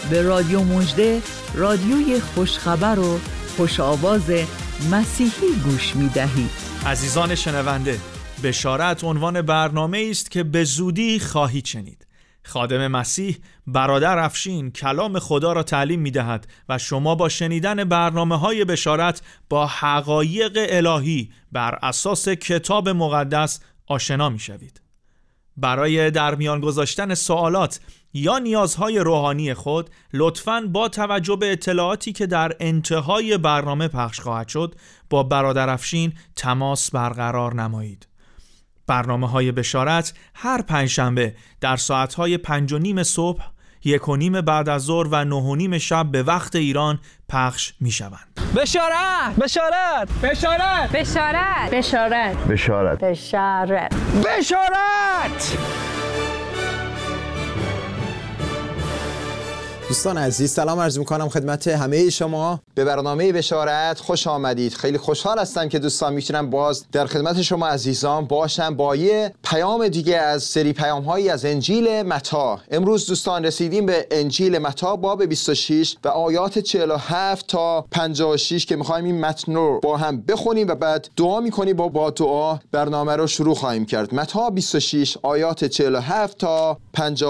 به رادیو مژده، رادیوی خوشخبر و خوش آواز مسیحی گوش می دهید. عزیزان شنونده، بشارت عنوان برنامه است که به زودی خواهید شنید. خادم مسیح برادر افشین کلام خدا را تعلیم می دهد و شما با شنیدن برنامه‌های بشارت با حقایق الهی بر اساس کتاب مقدس آشنا می شوید. برای در میان گذاشتن سوالات یا نیازهای روحانی خود لطفاً با توجه به اطلاعاتی که در انتهای برنامه پخش خواهد شد با برادر افشین تماس برقرار نمایید. برنامه‌های بشارت هر پنجشنبه در ساعت‌های 5:30 صبح، 1:30 بعد از ظهر و 9:30 شب به وقت ایران پخش می‌شوند. بشارت! بشارت! بشارت! بشارت! بشارت! بشارت! بشارت! بشارت! دوستان عزیز سلام عرض میکنم خدمت همه شما. به برنامه بشارت خوش آمدید. خیلی خوشحال هستم که دوستان میتونم باز در خدمت شما عزیزان باشم با یه پیام دیگه از سری پیام‌هایی از انجیل متی. امروز دوستان رسیدیم به انجیل متی باب 26 و آیات 47 تا 56 که میخوایم این متن رو با هم بخونیم و بعد دعا میکنیم. با دعا برنامه رو شروع خواهیم کرد. متی 26 آیات 47 تا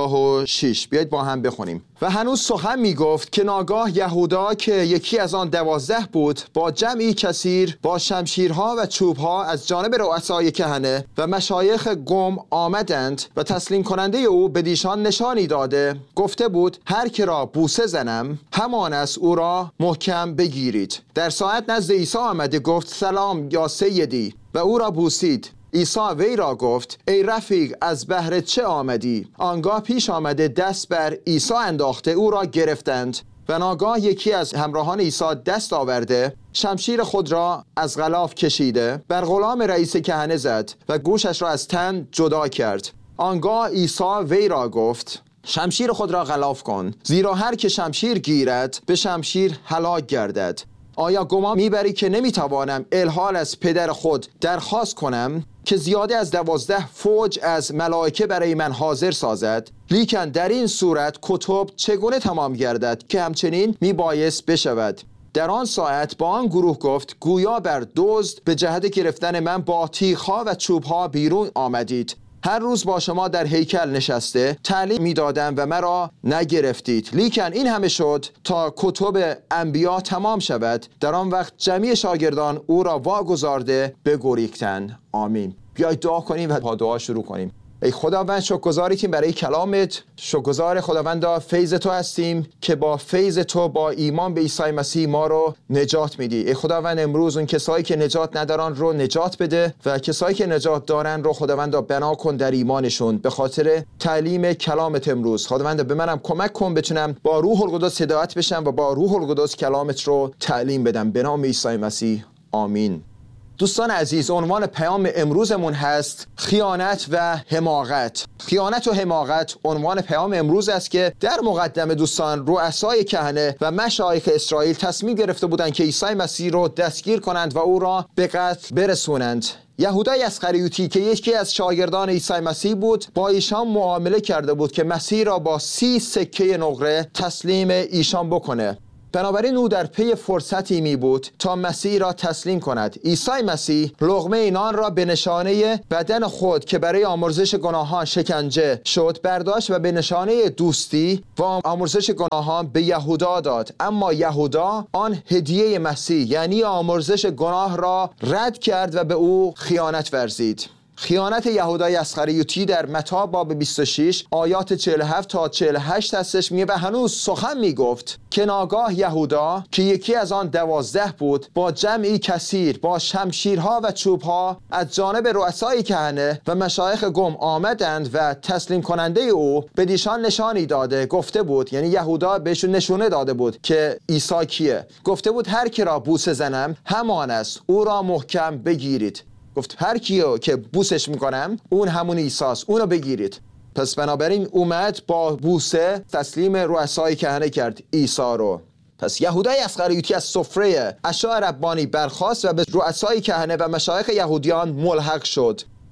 56. بیایید با هم بخونیم. و هنوز سخن میگفت که ناگاه یهودا که یکی از آن 12 بود با جمعی کثیر با شمشیرها و چوبها از جانب رؤسای کهنه و مشایخ قوم آمدند و تسلیم کننده او به دیشان نشانی داده گفته بود هر که را بوسه زنم همان است او را محکم بگیرید. در ساعت نزد عیسی آمده گفت سلام یا سیدی و او را بوسید. عیسی وی را گفت ای رفیق از بهر چه آمدی؟ آنگاه پیش آمده دست بر عیسی انداخته او را گرفتند و ناگاه یکی از همراهان عیسی دست آورده شمشیر خود را از غلاف کشیده بر غلام رئیس کهنه زد و گوشش را از تن جدا کرد. آنگاه عیسی وی را گفت شمشیر خود را غلاف کن، زیرا هر که شمشیر گیرد به شمشیر هلاک گردد. آیا گمان میبری که نمیتوانم الحال از پدر خود درخواست کنم که زیاده از 12 فوج از ملائکه برای من حاضر سازد؟ لیکن در این صورت کتب چگونه تمام گردد که همچنین میبایست بشود؟ در آن ساعت با آن گروه گفت گویا بر دزد به جهت گرفتن من با تیغ‌ها و چوب‌ها بیرون آمدید. هر روز با شما در هیکل نشسته تعلیم میدادم و مرا نگرفتید. لیکن این همه شد تا کتب انبیا تمام شود. در آن وقت جمعی شاگردان او را واگذارده بگریختند. آمین. بیایید دعا کنیم و با دعا شروع کنیم. ای خداوند شکرگزاریم برای کلامت. شکرگزار خداوندا فیض تو هستیم که با فیض تو با ایمان به عیسی مسیح ما رو نجات میدی. ای خداوند امروز اون کسایی که نجات ندارن رو نجات بده و کسایی که نجات دارن رو خداوندا بنا کن در ایمانشون به خاطر تعلیم کلامت امروز. خداوندا به منم کمک کن بتونم با روح القدس هدایت بشم و با روح القدس کلامت رو تعلیم بدم به نام عیسی مسیح. آمین. دوستان عزیز عنوان پیام امروزمون هست خیانت و حماقت. خیانت و حماقت عنوان پیام امروز است که در مقدمه دوستان رؤسای کهنه و مشایخ اسرائیل تصمیم گرفته بودند که عیسی مسیح رو دستگیر کنند و او را به قتل برسونند. یهودای اسخریوطی که یکی از شاگردان عیسی مسیح بود با ایشان معامله کرده بود که مسیح را با 30 سکه نقره تسلیم ایشان بکنه. بنابراین او در پی فرصتی می بود تا مسیح را تسلیم کند. عیسی مسیح لقمه نان را به نشانه بدن خود که برای آمرزش گناهان شکنجه شد برداشت و به نشانه دوستی و آمرزش گناهان به یهودا داد. اما یهودا آن هدیه مسیح یعنی آمرزش گناه را رد کرد و به او خیانت ورزید. خیانت یهودای اسخریوطی در متی باب 26 آیات 47 تا 48 هستش. میگه و هنوز سخن میگفت که ناگاه یهودا که یکی از آن 12 بود با جمعی کثیر با شمشیرها و چوبها از جانب رؤسای کهنه و مشایخ قوم آمدند و تسلیم کننده او به دیشان نشانی داده گفته بود، یعنی یهودا بهشون نشونه داده بود که عیسی کیه. گفته بود هر کی را بوسه زنم همان است او را محکم بگیرید. گفت هر کیو که بوسش میکنم اون همون عیسی است، اونو بگیرید. پس بنابراین اومد با بوسه تسلیم رؤسای کهنه کرد عیسی رو. پس یهودای اسخریوطی از سفره اشاع ربانی برخاست و به رؤسای کهنه و مشایخ یهودیان ملحق شد.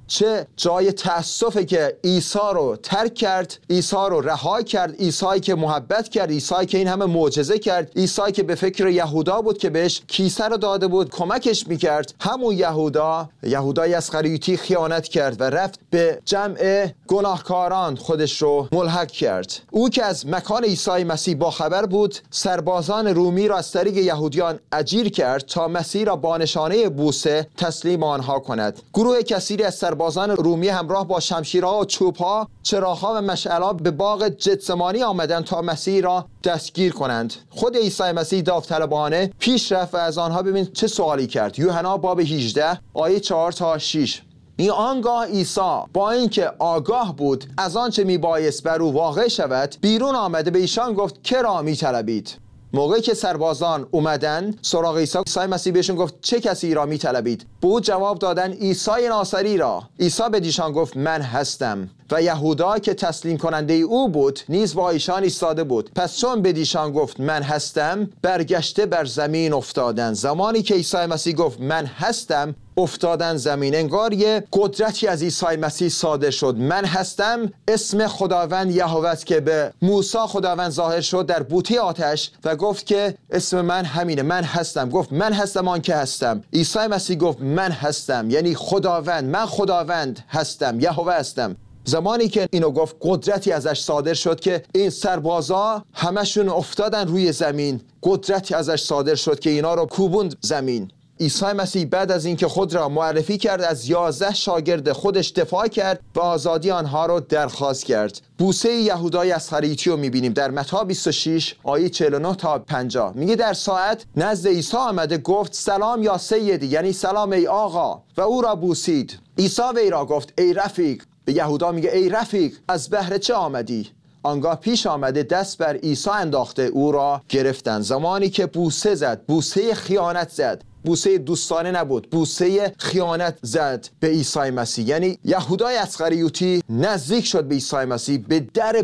چه جای تأسفه که عیسی رو ترک کرد، عیسی رو رها کرد، عیسی که محبت کرد، عیسی که این همه معجزه کرد، عیسی که به فکر یهودا بود که بهش کیسه رو داده بود کمکش میکرد. همون یهودای اسخریوطی خیانت کرد و رفت به جمع گناهکاران خودش رو ملحق کرد. او که از مکان عیسی مسیح با خبر بود، سربازان رومی را از طریق یهودیان اجیر کرد تا مسیح را با نشانه بوسه تسلیم آنها کند. گروه کثیری از سربازان رومی همراه با شمشیرها و چوبها، چراغها و مشعل‌ها به باغ گتسمانی آمدند تا مسیح را دستگیر کنند. خود عیسی مسیح داوطلبانه پیش رفت و از آنها ببین چه سوالی کرد. یوحنا باب 18 آیه 4 تا 6. آنگاه عیسی با اینکه آگاه بود از آنچه میبایست بر او واقع شود، بیرون آمده به ایشان گفت که را میطلبید؟ موقعی که سربازان اومدن سراغ عیسی مسیح بهشون گفت چه کسی را میطلبید؟ به او جواب دادن عیسی ناصری را. عیسی به ایشان گفت من هستم. و یهودا که تسلیم کننده او بود نیز با ایشان ایستاده بود. پس چون به ایشان گفت من هستم، برگشته بر زمین افتادن. زمانی که عیسی مسیح گفت من هستم، افتادن زمین. انگار یه قدرتی از عیسی مسیح صادر شد. من هستم اسم خداوند یهوه است که به موسی خداوند ظاهر شد در بوته آتش و گفت که اسم من همینه، من هستم. گفت من هستم آن که هستم. عیسی مسیح گفت من هستم، یعنی خداوند، من خداوند هستم، یهوه هستم. زمانی که اینو گفت قدرتی ازش صادر شد که این سربازا همشون افتادن روی زمین. قدرتی ازش صادر شد که اینا رو کوبوند زمین. عیسی مسیح بعد از اینکه خود را معرفی کرد از 11 شاگرد خودش دفاع کرد و آزادی آنها را درخواست کرد. بوسه یهودای اسخریوطی رو میبینیم در متی 26 آیه 49 تا 50. میگه در ساعت نزد عیسی آمده گفت سلام یا سیدی، یعنی سلام ای آقا، و او را بوسید. عیسی وی را گفت ای رفیق. به یهودا میگه ای رفیق، از بهر چه آمدی؟ آنگاه پیش آمده دست بر عیسی انداخته او را گرفتن. زمانی که بوسه زد، بوسه خیانت زد، بوسه دوستانه نبود، بوسه خیانت زد به عیسی مسیح. یعنی یهودای اسخریوطی نزدیک شد به عیسی مسیح، به در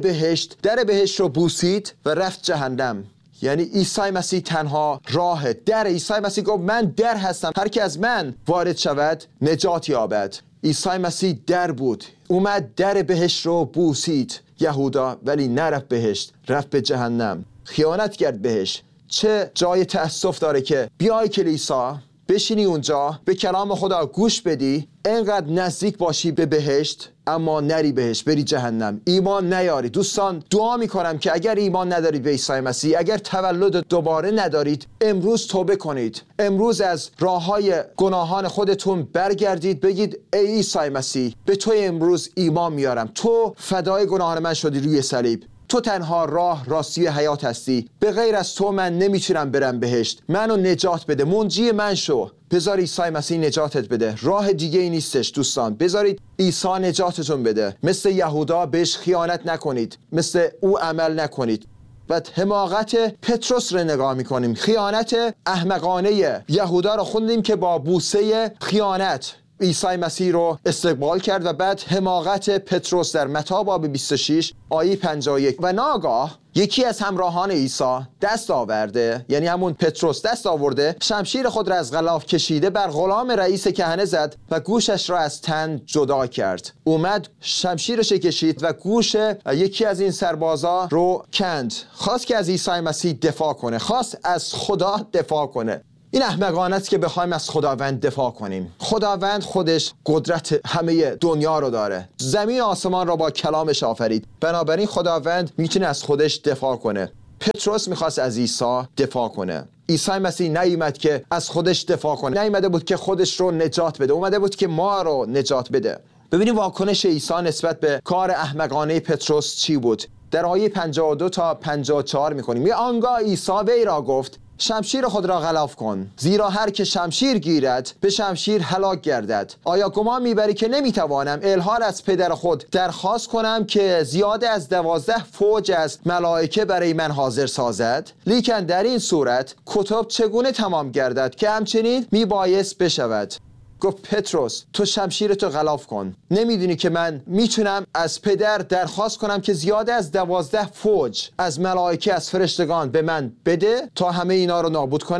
بهشت رو بوسید و رفت جهنم. یعنی عیسی مسیح تنها راه در. عیسی مسیح گفت من در هستم، هر که از من وارد شود نجات یابد. عیسی مسیح در بود، اومد در بهشت رو بوسید. یهودا ولی نرفت بهشت، رفت به جهنم، خیانت کرد بهش. چه جای تأسف داره که بیای کلیسا، بشینی اونجا، به کلام خدا گوش بدی، انقدر نزدیک باشی به بهشت اما نری بهشت، بری جهنم، ایمان نیاری. دوستان دعا میکنم که اگر ایمان ندارید به عیسی مسیح، اگر تولد دوباره ندارید، امروز توبه کنید. امروز از راههای گناهان خودتون برگردید، بگید ای عیسی مسیح، به تو امروز ایمان میارم، تو فدای گناهان من شدی روی صلیب، تو تنها راه، راستی و حیات هستی، به غیر از تو من نمیتونم برم بهشت، منو نجات بده، منجی من شو. بذار عیسی مسیح نجاتت بده، راه دیگه ای نیستش. دوستان بذارید عیسی نجاتتون بده. مثل یهودا بهش خیانت نکنید، مثل او عمل نکنید. و حماقت پتروس رو نگاه میکنیم، خیانت احمقانه یهودا رو خوندیم که با بوسه خیانت عیسی مسیح رو استقبال کرد. و بعد حماقت پتروس در متی باب 26 آیه 51. و ناگاه یکی از همراهان عیسی دست آورده، یعنی همون پتروس دست آورده، شمشیر خود را از غلاف کشیده بر غلام رئیس کهنه زد و گوشش را از تن جدا کرد. اومد شمشیرش کشید و گوش یکی از این سربازا رو کند. خواست که از عیسی مسیح دفاع کنه، خواست از خدا دفاع کنه. این احمقانه است که بخوایم از خداوند دفاع کنیم. خداوند خودش قدرت همه دنیا رو داره، زمین و آسمان را با کلامش آفرید، بنابراین خداوند میتونه از خودش دفاع کنه. پتروس میخواست از عیسی دفاع کنه. عیسی مسیح نیامد که از خودش دفاع کنه، نیامده بود که خودش رو نجات بده، اومده بود که ما رو نجات بده. ببینیم واکنش عیسی نسبت به کار احمقانه پتروس چی بود. در آیه 52 تا 54 میخونیم. آنگاه عیسی وی را گفت شمشیر خود را غلاف کن، زیرا هر که شمشیر گیرد به شمشیر هلاک گردد. آیا گمان میبری که نمیتوانم الحال از پدر خود درخواست کنم که زیاده از 12 فوج از ملائکه برای من حاضر سازد؟ لیکن در این صورت کتب چگونه تمام گردد که همچنین میبایست بشود؟ گفت پتروس تو شمشیرتو غلاف کن. نمیدونی که من میتونم از پدر درخواست کنم که زیاده از 12 فوج از ملائکه، از فرشتگان به من بده تا همه اینا رو نابود کنه؟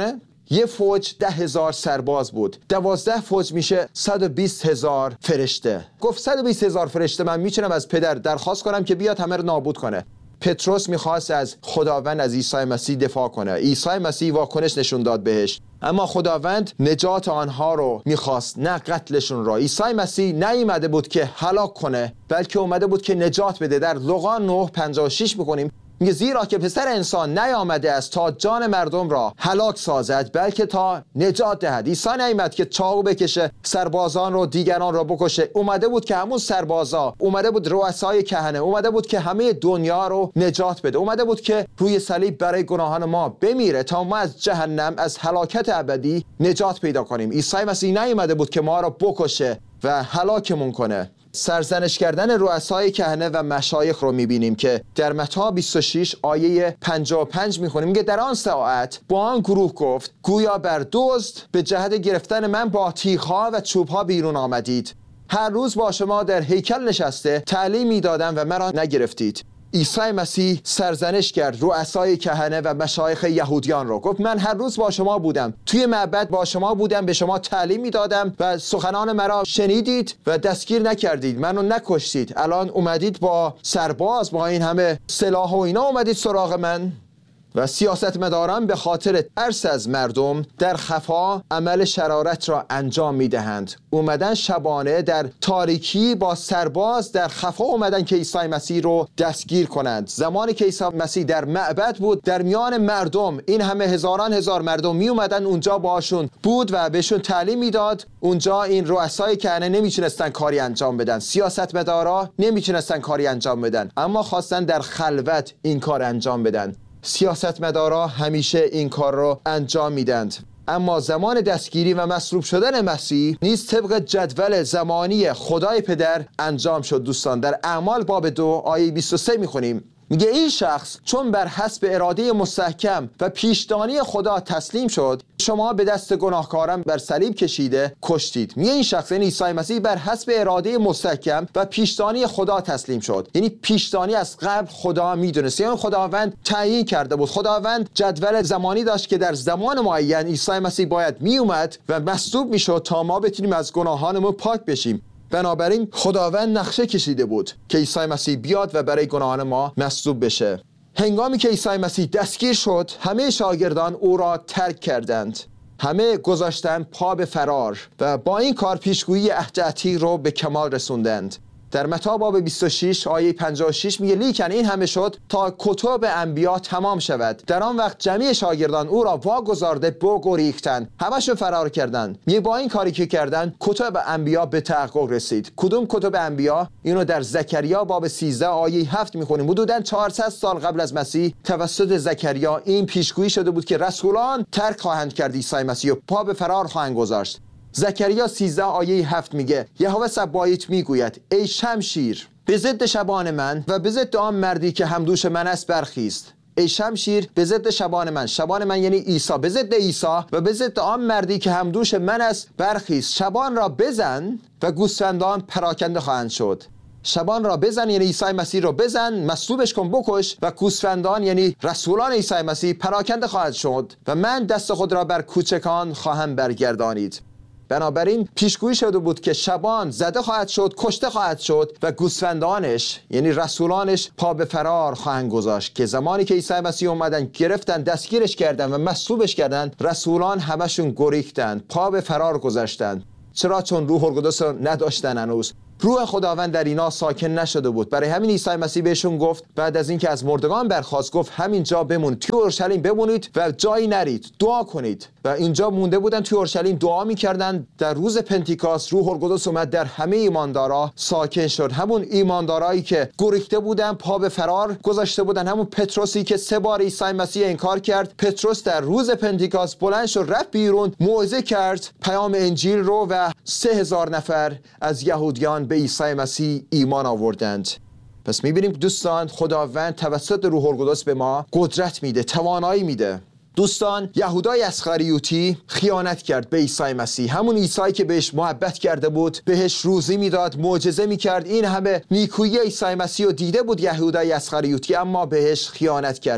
یه فوج 10,000 سرباز بود، 12 فوج میشه 120,000 فرشته. گفت 120,000 فرشته من میتونم از پدر درخواست کنم که بیاد همه رو نابود کنه. پتروس میخواست از خداوند، از عیسی مسیح دفاع کنه. عیسی مسیح واکنش نشون داد بهش، اما خداوند نجات آنها رو میخواست، نه قتلشون رو. عیسی مسیح نیامده بود که هلاک کنه، بلکه اومده بود که نجات بده. در لوقا 9:56 میخونیم، میگه زیرا که پسر انسان نیامده است تا جان مردم را هلاک سازد، بلکه تا نجات دهد. عیسی نیامد که چاقو بکشه، سربازان رو، دیگران رو بکشه. اومده بود که همون سربازا، اومده بود رؤسای کهنه، اومده بود که همه دنیا رو نجات بده. اومده بود که روی صلیب برای گناهان ما بمیره تا ما از جهنم، از هلاکت ابدی نجات پیدا کنیم. عیسی مسیح نیامده بود که ما رو بکشه و هلاکمون کنه. سرزنش کردن رؤسای کهنه و مشایخ رو میبینیم که در متی 26 آیه 55 میخونیم، میگه در آن ساعت با آن گروه گفت گویا بر دزد به جهت گرفتن من با تیغ‌ها و چوب‌ها بیرون آمدید. هر روز با شما در هیکل نشسته تعلیم میدادم و مرا نگرفتید. عیسی مسیح سرزنش کرد رؤسای کهنه و مشایخ یهودیان رو. گفت من هر روز با شما بودم، توی معبد با شما بودم، به شما تعلیم میدادم و سخنان مرا شنیدید و دستگیر نکردید، منو نکشتید. الان اومدید با سرباز، با این همه سلاح و اینا اومدید سراغ من. و سیاستمداران به خاطر ترس از مردم در خفا عمل شرارت را انجام میدهند. اومدن شبانه در تاریکی با سرباز در خفا اومدن که عیسی مسیح رو دستگیر کنند. زمانی که عیسی مسیح در معبد بود، در میان مردم، این همه هزاران هزار مردم می اومدن اونجا باشون بود و بهشون تعلیم میداد. اونجا این رؤسای کهنه نمیتونستن کاری انجام بدن، سیاستمدارا نمیتونستن کاری انجام بدن، اما خواستن در خلوت این کار انجام بدن. سیاستمدارا همیشه این کار رو انجام میدند. اما زمان دستگیری و مصلوب شدن مسیح نیز طبق جدول زمانی خدای پدر انجام شد. دوستان در اعمال باب 2 آیه 23 میخونیم، میگه این شخص چون بر حسب اراده مستحکم و پیشدانی خدا تسلیم شد، شما به دست گناهکاران بر صلیب کشیده کشتید. میگه این شخص، یعنی عیسی مسیح، بر حسب اراده مستحکم و پیشدانی خدا تسلیم شد. یعنی پیشدانی از قبل خدا میدونست، یعنی خداوند تعیین کرده بود. خداوند جدول زمانی داشت که در زمان معین عیسی مسیح باید میومد و مصلوب میشد تا ما بتونیم از گناهانمون پاک بشیم. بنابراین خداوند نقشه کشیده بود که عیسی مسیح بیاد و برای گناهان ما مصلوب بشه. هنگامی که عیسی مسیح دستگیر شد، همه شاگردان او را ترک کردند. همه گذاشتن پا به فرار و با این کار پیشگویی عهد عتیق رو به کمال رسوندند. در متی باب 26 آیه 56 میگه لیکن این همه شد تا کتب انبیا تمام شود. در آن وقت جمعی شاگردان او را واگذارده بگریختند، همشون فرار کردند. میگه با این کاری که کردن کتب انبیا به تحقق رسید. کدوم کتب انبیا؟ اینو در زکریا باب 13 آیه 7 میخونیم. حدوداً 400 سال قبل از مسیح توسط زکریا این پیشگویی شده بود که رسولان ترک خواهند کرد عیسی مسیح و پا به فرار خواهند گذاشت. زکریا 13 آیه 7 میگه یهوه سبایت میگوید ای شمشیر به ضد شبان من و به ضد آن مردی که همدوش من است برخیست. ای شمشیر به ضد شبان من، شبان من یعنی عیسی، به ضد عیسی و به ضد آن مردی که همدوش من است برخیست. شبان را بزن و گوسفندان پراکنده خواهند شد. شبان را بزن یعنی عیسی مسیح را بزن، مصلوبش کن، بکش، و گوسفندان یعنی رسولان عیسی مسیح پراکنده خواهد شد و من دست خود را بر کوچکان خواهم برگردانید. بنابراین پیشگویی شده بود که شبان زده خواهد شد، کشته خواهد شد و گوسفندانش یعنی رسولانش پا به فرار خواهند گذاشت. که زمانی که عیسی مسیح اومدن گرفتن، دستگیرش کردن و مصلوبش کردن، رسولان همشون گریختن، پا به فرار گذاشتن. چرا؟ چون روح القدس رو نداشتن هنوز. روح خداوند در اینا ساکن نشده بود. برای همین عیسی مسیح بهشون گفت بعد از اینکه از مردگان برخاست، گفت همین جا بمونید، توی اورشلیم بمونید و جایی نرید، دعا کنید. و اینجا مونده بودن توی اورشلیم، دعا میکردن. در روز پنتیکاست روح القدس اومد در همه ایماندارا ساکن شد. همون ایماندارایی که گریخته بودن، پا به فرار گذاشته بودن، همون پتروسی که 3 بار عیسی مسیح انکار کرد، پتروس در روز پنتیکاست بلند شد، رفت بیرون، موعظه کرد پیام انجیل رو و 3000 نفر از یهودیان به عیسی مسیح ایمان آوردند. پس میبینیم دوستان خداوند توسط روح القدس به ما قدرت میده، توانایی میده. دوستان یهودای اسخریوطی خیانت کرد به عیسی مسیح، همون عیسی که بهش محبت کرده بود، بهش روزی میداد، معجزه میکرد، این همه نیکویی عیسی مسیح رو دیده بود یهودای اسخریوطی، اما بهش خیانت کرد.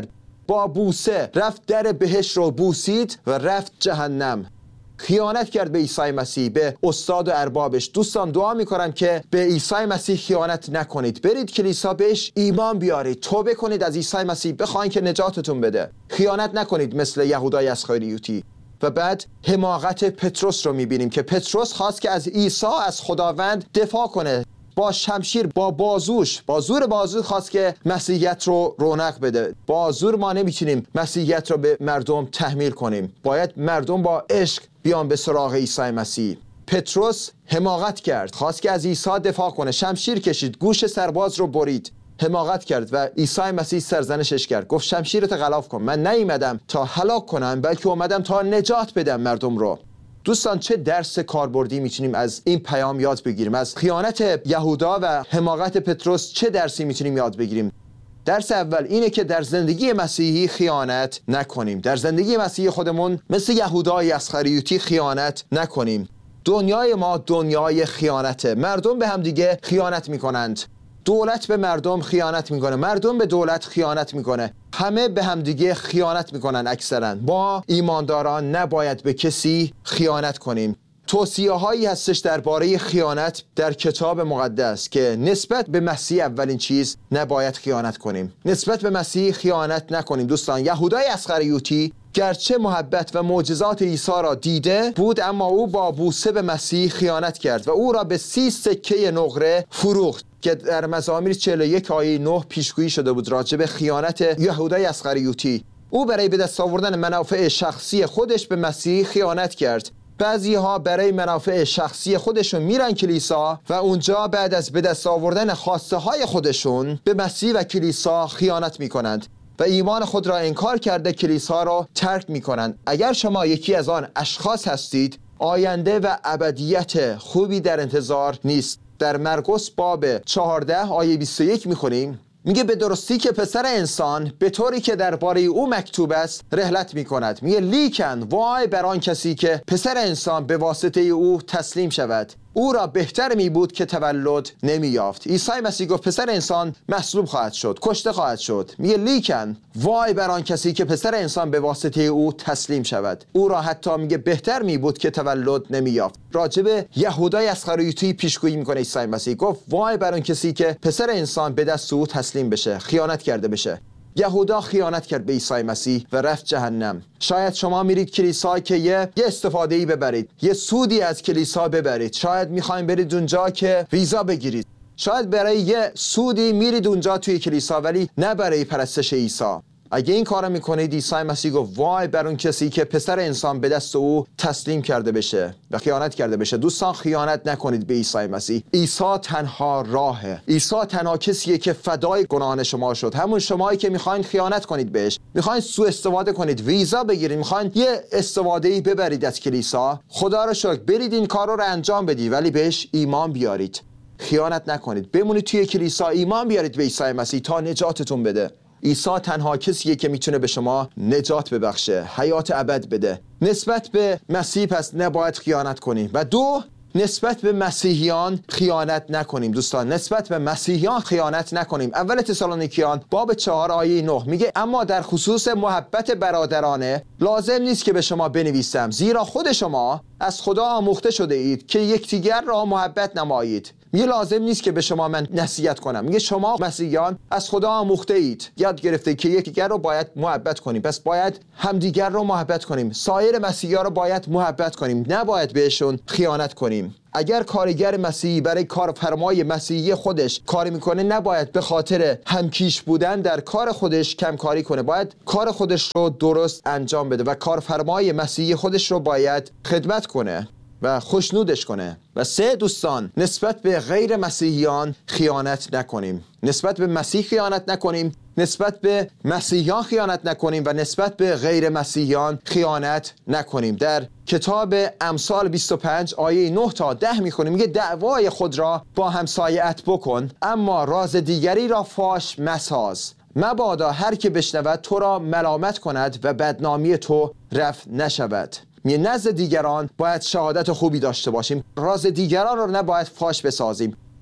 با بوسه رفت در بهشت رو بوسید و رفت جهنم. خیانت کرد به عیسی مسیح، به استاد و اربابش. دوستان دعا میکنم که به عیسی مسیح خیانت نکنید. برید کلیسا، بهش ایمان بیارید، توبه کنید از عیسی مسیح، بخواید که نجاتتون بده. خیانت نکنید مثل یهودای اسخریوطی. و بعد حماقت پتروس رو میبینیم که پتروس خواست که از عیسی، از خداوند دفاع کنه. با شمشیر، با بازوش، با زور بازو خواست که مسیحیت رو رونق بده. با زور ما نمیتونیم مسیحیت رو به مردم تحمیل کنیم. باید مردم با عشق بیان به سراغ عیسی مسیح. پتروس حماقت کرد، خواست که از عیسی دفاع کنه، شمشیر کشید، گوش سرباز رو برید، حماقت کرد و عیسی مسیح سرزنشش کرد. گفت شمشیرت غلاف کن، من نیومدم تا هلاک کنم بلکه اومدم تا نجات بدم مردم رو. دوستان چه درس کاربردی میتونیم از این پیام یاد بگیریم؟ از خیانت یهودا و حماقت پتروس چه درسی میتونیم یاد بگیریم؟ درس اول اینه که در زندگی مسیحی خیانت نکنیم. در زندگی مسیحی خودمون مثل یهودای اسخریوطی خیانت نکنیم. دنیای ما دنیای خیانته. مردم به هم دیگه خیانت میکنند. دولت به مردم خیانت میکنه، مردم به دولت خیانت میکنه، همه به هم دیگه خیانت میکنن اکثرا. ما ایمانداران نباید به کسی خیانت کنیم. توصیه هایی هستش درباره خیانت در کتاب مقدس که نسبت به مسیح اولین چیز نباید خیانت کنیم. نسبت به مسیح خیانت نکنیم. دوستان یهودای اسخریوطی گرچه محبت و معجزات عیسی را دیده بود، اما او با بوسه به مسیح خیانت کرد و او را به 30 سکه نقره فروخت که در مزامیر 41 آیه 9 پیشگویی شده بود راجع به خیانت یهودای اسخریوطی. او برای به دست آوردن منافع شخصی خودش به مسیح خیانت کرد. بعضی ها برای منافع شخصی خودشون میرن کلیسا و اونجا بعد از به دست آوردن خواسته های خودشون به مسیح و کلیسا خیانت میکنند و ایمان خود را انکار کرده کلیسا را ترک میکنند. اگر شما یکی از آن اشخاص هستید، آینده و ابدیت خوبی در انتظار نیست. در مرقس باب 14 آیه 21 میخونیم، میگه به درستی که پسر انسان به طوری که درباره او مکتوب است رحلت میکند. میگه لیکن وای بر آن کسی که پسر انسان به واسطه او تسلیم شود، او را بهتر می بود که تولد نمی یافت. عیسی مسیح گفت پسر انسان مصلوب خواهد شد، کشته خواهد شد. میگه لیکن وای بر آن کسی که پسر انسان به واسطه او تسلیم شود، او را حتی میگه بهتر می بود که تولد نمی یافت. راجب یهودای اسخریوطی پیشگویی میکنه عیسی مسیح، گفت وای بر آن کسی که پسر انسان به دست او تسلیم بشه، خیانت کرده بشه. یهودا خیانت کرد به عیسی مسیح و رفت جهنم. شاید شما میرید کلیسا که یه استفاده‌ای ببرید، یه سودی از کلیسا ببرید. شاید میخواین برید اونجا که ویزا بگیرید. شاید برای یه سودی میرید اونجا توی کلیسا ولی نه برای پرستش عیسی. اگه این کارو میکنید، عیسی مسیح گفت وای بر اون کسی که پسر انسان به دست او تسلیم کرده بشه و خیانت کرده بشه. دوستان خیانت نکنید به عیسی مسیح. عیسی تنها راهه. عیسی تنها کسیه که فدای گناهان شما شد. همون شمایی که میخواین خیانت کنید بهش، میخواین سوء استفاده کنید، ویزا بگیرید، میخواین یه استفاده‌ای ببرید از کلیسا، خدا رو شکر برید این کارو رو انجام بدید ولی بهش ایمان بیارید. خیانت نکنید. بمونید توی کلیسا، ایمان بیارید به عیسی مسیح تا نجاتتون بده. عیسی تنها کسیه که میتونه به شما نجات ببخشه، حیات ابد بده. نسبت به مسیح پس نباید خیانت کنیم. و دو، نسبت به مسیحیان خیانت نکنیم. دوستان نسبت به مسیحیان خیانت نکنیم. اول تسالونیکیان باب 4 آیه 9 میگه اما در خصوص محبت برادرانه لازم نیست که به شما بنویسم، زیرا خود شما از خدا آموخته شده اید که یکدیگر را محبت نمایید. میگه لازم نیست که به شما من نصیحت کنم. میگه شما مسیحیان از خدا آموخته اید، یاد گرفته که یکدیگر رو باید محبت کنیم، پس باید همدیگر رو محبت کنیم. سایر مسیحیان رو باید محبت کنیم، نباید بهشون خیانت کنیم. اگر کارگر مسیحی برای کارفرمای مسیحی خودش کار میکنه، نباید به خاطر همکیش بودن در کار خودش کمکاری کنه. باید کار خودش رو درست انجام بده و کارفرمای مسیحی خودش رو باید خدمت کنه و خوشنودش کنه. و سه، دوستان نسبت به غیر مسیحیان خیانت نکنیم. نسبت به مسیح خیانت نکنیم، نسبت به مسیحیان خیانت نکنیم و نسبت به غیر مسیحیان خیانت نکنیم. در کتاب امثال 25 آیه 9 تا 10 میخونیم، میگه دعوای خود را با همسایه‌ات بکن، اما راز دیگری را فاش مساز. مبادا هر که بشنود تو را ملامت کند و بدنامی تو رفع نشود. نزد دیگران باید شهادت خوبی داشته باشیم، راز دیگران رو نباید فاش بسازیم.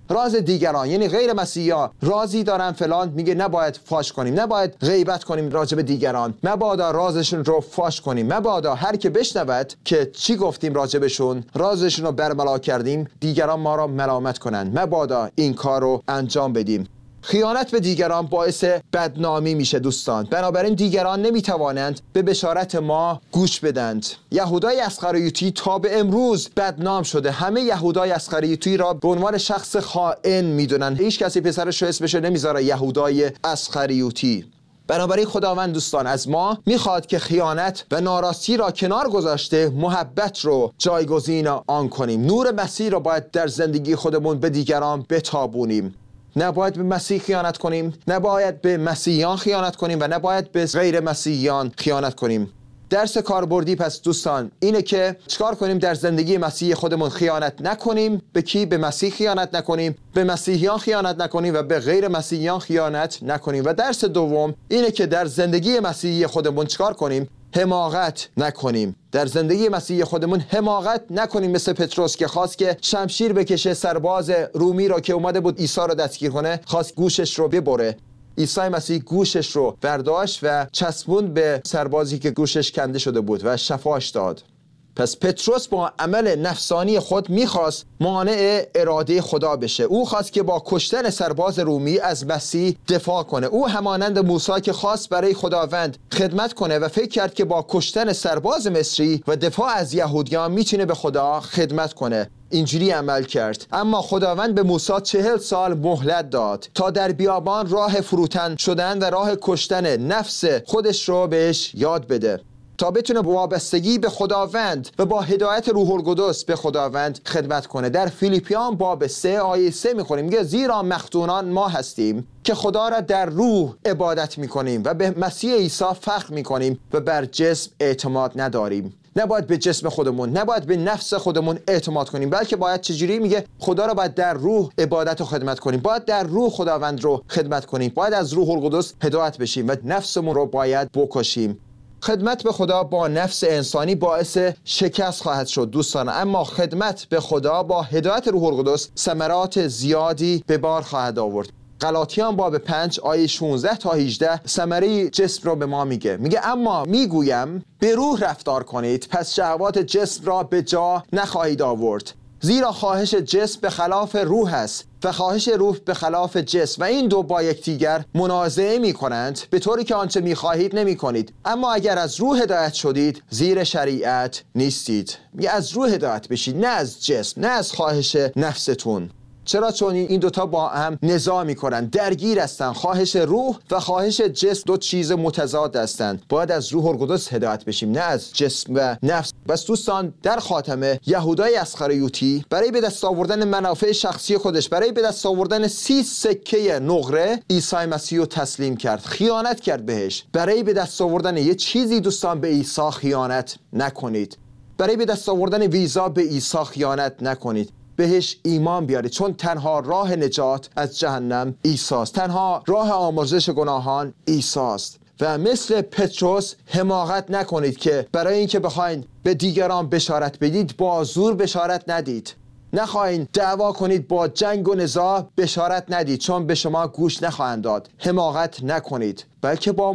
راز دیگران یعنی غیر مسیحیان رازی دارن فلان، میگه نباید فاش کنیم، نباید غیبت کنیم راجع به دیگران، مبادا رازشون رو فاش کنیم، مبادا هر که بشنود که چی گفتیم راجع بهشون، رازشون رو برملا کردیم، دیگران ما را ملامت کنن، مبادا این کار رو انجام بدیم. خیانت به دیگران باعث بدنامی میشه دوستان، بنابراین دیگران نمیتوانند به بشارت ما گوش بدند. یهودای اسخریوطی تا به امروز بدنام شده، همه یهودای اسخریوطی را به عنوان شخص خائن میدونن، هیچ کسی پسرش رو اسمش نمیذاره یهودای اسخریوطی. بنابراین خداوند دوستان از ما میخواد که خیانت و ناراستی را کنار گذاشته محبت رو جایگزین آن کنیم. نور مسیح را باید در زندگی خودمون به دیگران بتابونیم. نباید به مسیح خیانت کنیم، نباید به مسیحیان خیانت کنیم و نباید به غیر مسیحیان خیانت کنیم. درس کاربردی پس دوستان اینه که چیکار کنیم در زندگی مسیح خودمون خیانت نکنیم. به کی؟ به مسیح خیانت نکنیم، به مسیحیان خیانت نکنیم و به غیر مسیحیان خیانت نکنیم. و درس دوم اینه که در زندگی مسیحی خودمون چیکار کنیم؟ حماقت نکنیم. در زندگی مسیحی خودمون حماقت نکنیم، مثل پتروس که خواست که شمشیر بکشه، سرباز رومی را که اومده بود عیسی را دستگیر کنه خواست گوشش رو ببره. عیسی مسیح گوشش رو برداشت و چسبوند به سربازی که گوشش کنده شده بود و شفاش داد. پس پتروس با عمل نفسانی خود میخواست مانع اراده خدا بشه. او خواست که با کشتن سرباز رومی از مسیح دفاع کنه. او همانند موسی که خواست برای خداوند خدمت کنه و فکر کرد که با کشتن سرباز مصری و دفاع از یهودیان میتونه به خدا خدمت کنه. اینجوری عمل کرد. اما خداوند به موسی 40 سال مهلت داد تا در بیابان راه فروتن شدن و راه کشتن نفس خودش رو بهش یاد بده، تا بتونه وابستگی به خداوند و با هدایت روح القدس به خداوند خدمت کنه. در فیلیپیان باب 3 آیه 3 میخونیم، میگه زیرا مختونان ما هستیم که خدا را در روح عبادت میکنیم و به مسیح عیسی فخر میکنیم و بر جسم اعتماد نداریم. نباید به جسم خودمون، نباید به نفس خودمون اعتماد کنیم، بلکه باید چجوری؟ میگه خدا را باید در روح عبادت و خدمت کنیم، باید در روح خداوند رو خدمت کنیم، باید از روح القدس هدایت بشیم و نفسمون رو باید بکشیم. خدمت به خدا با نفس انسانی باعث شکست خواهد شد دوستان، اما خدمت به خدا با هدایت روح القدس ثمرات زیادی به بار خواهد آورد. غلاطیان باب 5 آیه 16 تا 18 ثمره جسم رو به ما میگه اما میگویم به روح رفتار کنید، پس شهوات جسم را به جا نخواهید آورد. زیرا خواهش جسم به خلاف روح است و خواهش روح به خلاف جسم و این دو با یکدیگر منازعه می کنند، به طوری که آنچه می خواهید نمی کنید. اما اگر از روح هدایت شدید زیر شریعت نیستید. از روح هدایت بشید، نه از جسم، نه از خواهش نفستون. چرا؟ چون این دوتا با هم نزاع میکنن، درگیر هستن. خواهش روح و خواهش جسم دو چیز متضاد هستند. باید از روح القدس هدایت بشیم، نه از جسم و نفس. بس دوستان در خاتمه یهودای اسخریوطی برای به دست آوردن منافع شخصی خودش، برای به دست آوردن 30 سکه نقره عیسی مسیح رو تسلیم کرد، خیانت کرد بهش. برای به دست آوردن یه چیزی دوستان به عیسی خیانت نکنید. برای به دست آوردن ویزا به عیسی خیانت نکنید، بهش ایمان بیارید، چون تنها راه نجات از جهنم عیسی است، تنها راه آمرزش گناهان عیسی است. و مثل پتروس حماقت نکنید که برای اینکه بخواید به دیگران بشارت بدید با زور بشارت ندید. نخواهید دعوا کنید، با جنگ و نزاع بشارت ندید، چون به شما گوش نخواهند داد. حماقت نکنید، بلکه با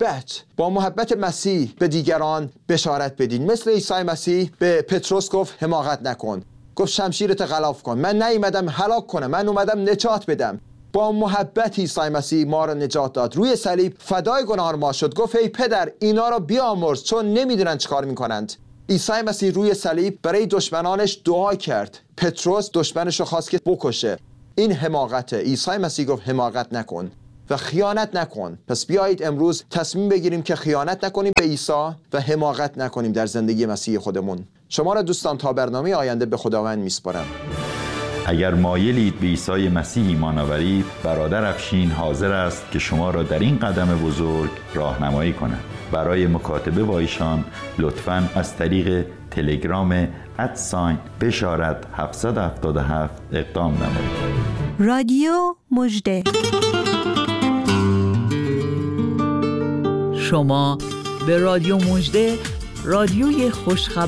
محبت مسیح به دیگران بشارت بدید. مثل عیسی مسیح به پتروس گفت حماقت نکن، گفت شمشیرت غلاف کن، من نیومدم هلاک کنم، من اومدم نجات بدم. با محبت عیسی مسیح ما را نجات داد، روی صلیب فدای گناه ما شد. گفت ای پدر اینا را بیامرز، چون نمیدونن چیکار میکنند. عیسی مسیح روی صلیب برای دشمنانش دعا کرد. پتروس دشمنش رو خواست که بکشه. این حماقته. عیسی مسیح گفت حماقت نکن و خیانت نکن. پس بیایید امروز تصمیم بگیریم که خیانت نکنیم به عیسی و حماقت نکنیم در زندگی مسیح خودمون. شما را دوستان تا برنامه آینده به خداوند میسپارم. اگر مایلید به عیسی مسیح ایمان آورید، برادر افشین حاضر است که شما را در این قدم بزرگ راهنمایی کند. برای مکاتبه با ایشان لطفاً از طریق تلگرام @بشارت 777 اقدام نمایید. رادیو مژده. شما به رادیو مژده، رادیوی خوشخبر